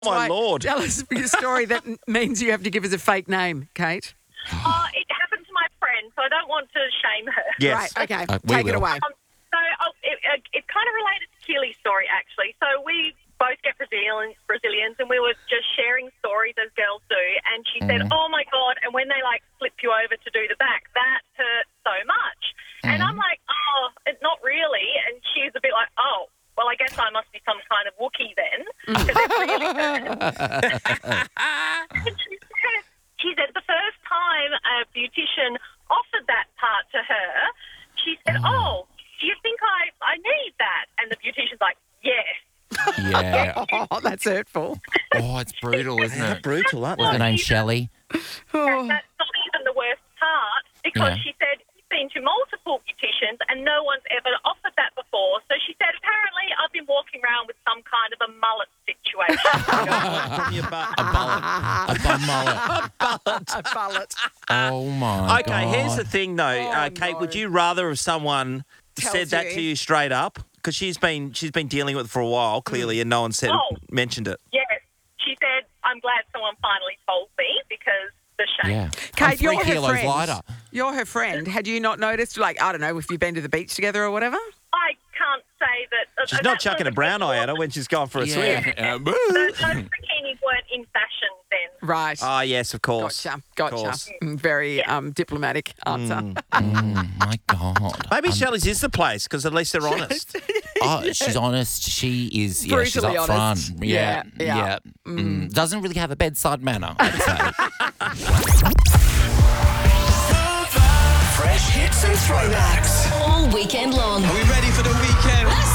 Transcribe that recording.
My Lord. Tell us your story that means you have to give us a fake name, Kate. It happened to my friend, so I don't want to shame her. Yes. Right, okay. We Take it will. away. It's kind of related to Keely's story, actually. So we both get Brazilians, and we were just sharing stories as girls do. And she said, "Oh my God!" And when they flip you over to do the back, that hurt so much. And I'm like, "Oh, not really." And she's a bit like, "Oh, well, I guess I must be some kind of Wookiee then, because it really hurt." And she said the first time a beautician offered that part to her, she said, "Oh, do you think I need that?" And the beautician's like, "Yes." Yeah. Oh, that's hurtful. Oh, it's brutal, isn't They're it? brutal, aren't Was her they? name Shelley? Oh. That's not even the worst part, because Yeah. she said she's been to multiple beauticians and no one's ever offered that before. So she said, apparently I've been walking around with some kind of a mullet situation. From your butt. A mullet. A bum mullet. A bullet. Oh, my God. Okay, here's the thing, though. Oh, Kate, no. would you rather if someone Tells said that you. to you straight up? Because she's been dealing with it for a while, clearly, and no one mentioned it. Yes. She said, I'm glad someone finally told me, because the shame. Yeah. Kate, I'm 3 you're her kilos friend. lighter. You're her friend. Had you not noticed, I don't know, if you've been to the beach together or whatever? I can't say that. She's not chucking a brown eye at her when she's gone for a swim. Those bikinis weren't in fashion then. Right. Oh, yes, of course. Gotcha. course. Very diplomatic answer. My God. Maybe Shelley's is the place, because at least they're honest. Oh, she's honest. She is. Yeah, she's Brutally up honest. front. Yeah. Yeah. Doesn't really have a bedside manner, I'd say. Fresh hits and throwbacks. All weekend long. Are we ready for the weekend?